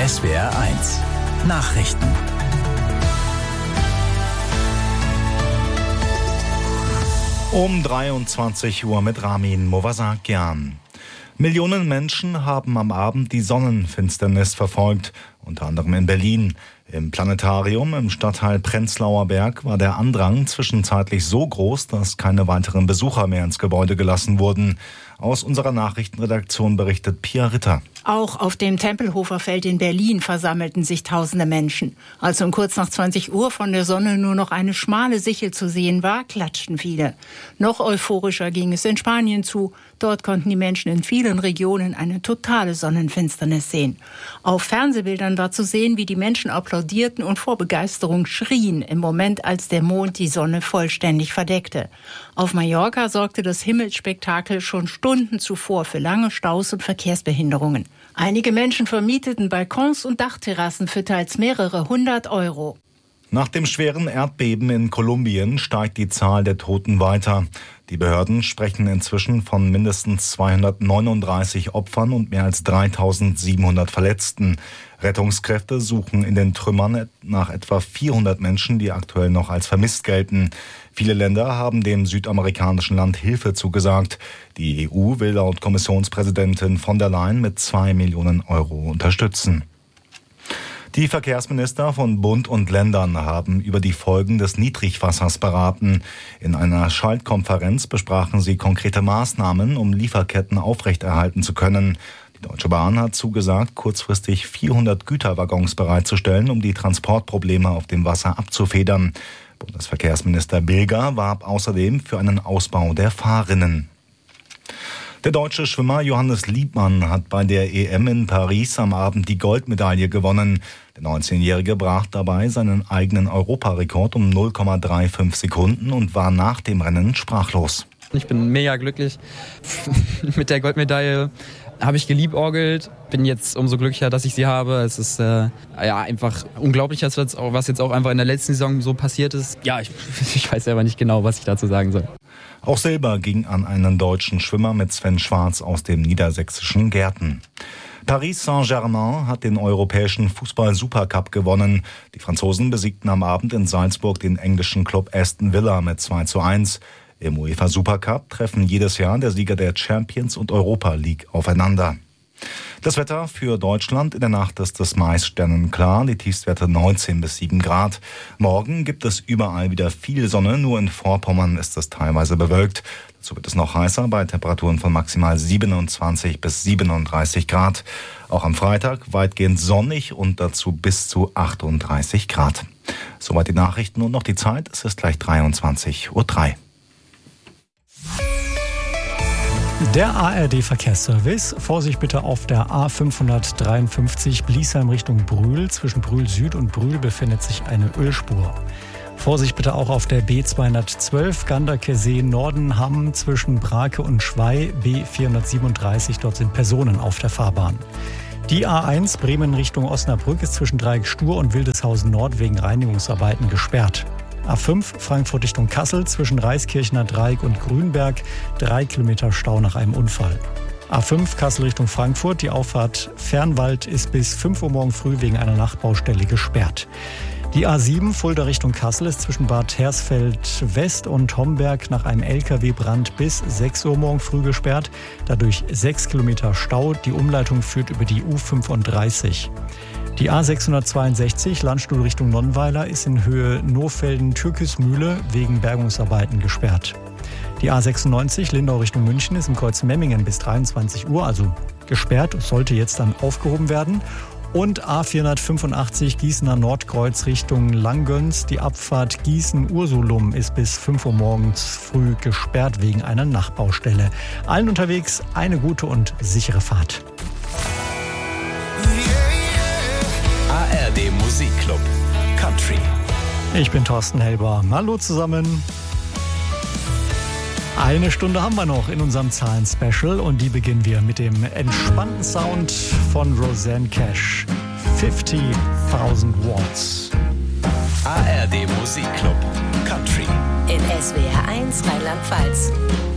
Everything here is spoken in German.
SWR1 Nachrichten. Um 23 Uhr mit Ramin Movasakian. Millionen Menschen haben am Abend die Sonnenfinsternis verfolgt, unter anderem in Berlin. Im Planetarium im Stadtteil Prenzlauer Berg war der Andrang zwischenzeitlich so groß, dass keine weiteren Besucher mehr ins Gebäude gelassen wurden. Aus unserer Nachrichtenredaktion berichtet Pia Ritter. Auch auf dem Tempelhofer Feld in Berlin versammelten sich tausende Menschen. Als um kurz nach 20 Uhr von der Sonne nur noch eine schmale Sichel zu sehen war, klatschten viele. Noch euphorischer ging es in Spanien zu. Dort konnten die Menschen in vielen Regionen eine totale Sonnenfinsternis sehen. Auf Fernsehbildern war zu sehen, wie die Menschen applaudierten und vor Begeisterung schrien im Moment, als der Mond die Sonne vollständig verdeckte. Auf Mallorca sorgte das Himmelsspektakel schon Stunden zuvor für lange Staus und Verkehrsbehinderungen. Einige Menschen vermieteten Balkons und Dachterrassen für teils mehrere 100 €. Nach dem schweren Erdbeben in Kolumbien steigt die Zahl der Toten weiter. Die Behörden sprechen inzwischen von mindestens 239 Opfern und mehr als 3.700 Verletzten. Rettungskräfte suchen in den Trümmern nach etwa 400 Menschen, die aktuell noch als vermisst gelten. Viele Länder haben dem südamerikanischen Land Hilfe zugesagt. Die EU will laut Kommissionspräsidentin von der Leyen mit 2 Millionen € unterstützen. Die Verkehrsminister von Bund und Ländern haben über die Folgen des Niedrigwassers beraten. In einer Schaltkonferenz besprachen sie konkrete Maßnahmen, um Lieferketten aufrechterhalten zu können. Die Deutsche Bahn hat zugesagt, kurzfristig 400 Güterwaggons bereitzustellen, um die Transportprobleme auf dem Wasser abzufedern. Bundesverkehrsminister Bilger warb außerdem für einen Ausbau der Fahrrinnen. Der deutsche Schwimmer Johannes Liebmann hat bei der EM in Paris am Abend die Goldmedaille gewonnen. Der 19-Jährige brach dabei seinen eigenen Europarekord um 0,35 Sekunden und war nach dem Rennen sprachlos. Ich bin mega glücklich. Mit der Goldmedaille habe ich geliebäugelt. Bin jetzt umso glücklicher, dass ich sie habe. Es ist einfach unglaublich, was jetzt auch einfach in der letzten Saison so passiert ist. Ja, ich weiß selber nicht genau, was ich dazu sagen soll. Auch Silber ging an einen deutschen Schwimmer mit Sven Schwarz aus dem niedersächsischen Gärten. Paris Saint-Germain hat den europäischen Fußball-Supercup gewonnen. Die Franzosen besiegten am Abend in Salzburg den englischen Club Aston Villa mit 2:1. Im UEFA Supercup treffen jedes Jahr der Sieger der Champions und Europa League aufeinander. Das Wetter für Deutschland: in der Nacht ist es meist sternenklar, die Tiefstwerte 19 bis 7 Grad. Morgen gibt es überall wieder viel Sonne, nur in Vorpommern ist es teilweise bewölkt. Dazu wird es noch heißer bei Temperaturen von maximal 27 bis 37 Grad. Auch am Freitag weitgehend sonnig und dazu bis zu 38 Grad. Soweit die Nachrichten und noch die Zeit, es ist gleich 23:03 Uhr. Der ARD-Verkehrsservice. Vorsicht bitte auf der A553 Bliesheim Richtung Brühl. Zwischen Brühl Süd und Brühl befindet sich eine Ölspur. Vorsicht bitte auch auf der B212 Ganderkesee Norden Hamm zwischen Brake und Schwey. B437, dort sind Personen auf der Fahrbahn. Die A1 Bremen Richtung Osnabrück ist zwischen Dreieck Stur und Wildeshausen Nord wegen Reinigungsarbeiten gesperrt. A5 Frankfurt Richtung Kassel zwischen Reiskirchner Dreieck und Grünberg, 3 Kilometer Stau nach einem Unfall. A5 Kassel Richtung Frankfurt, die Auffahrt Fernwald ist bis 5 Uhr morgen früh wegen einer Nachtbaustelle gesperrt. Die A7 Fulda Richtung Kassel ist zwischen Bad Hersfeld West und Homberg nach einem LKW-Brand bis 6 Uhr morgen früh gesperrt. Dadurch 6 Kilometer Stau. Die Umleitung führt über die U35. Die A662 Landstuhl Richtung Nonnweiler ist in Höhe Nohfelden-Türkismühle wegen Bergungsarbeiten gesperrt. Die A96 Lindau Richtung München ist im Kreuz Memmingen bis 23 Uhr, also gesperrt, sollte jetzt dann aufgehoben werden. Und A485 Gießener Nordkreuz Richtung Langgöns. Die Abfahrt Gießen-Ursulum ist bis 5 Uhr morgens früh gesperrt wegen einer Nachbaustelle. Allen unterwegs eine gute und sichere Fahrt. ARD Musikclub Country. Ich bin Thorsten Helber. Hallo zusammen. Eine Stunde haben wir noch in unserem Zahlen-Special und die beginnen wir mit dem entspannten Sound von Rosanne Cash. 50.000 Watts. ARD Musikclub Country. In SWR1 Rheinland-Pfalz.